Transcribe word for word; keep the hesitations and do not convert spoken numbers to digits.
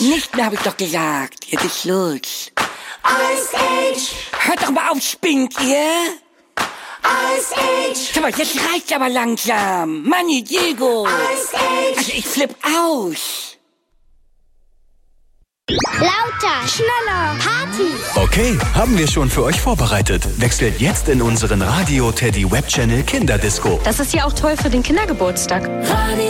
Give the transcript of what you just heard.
Nicht mehr, hab ich doch gesagt. Jetzt ist los. Ice Age. Hört doch mal auf, spinnt ihr? Ice Age. Sag mal, jetzt reicht's aber langsam. Manni, Diego. Ice Age. Also ich flipp aus. Lauter, schneller, Party. Okay, haben wir schon für euch vorbereitet. Wechselt jetzt in unseren Radio Teddy Web Channel Kinderdisco. Das ist ja auch toll für den Kindergeburtstag. Radio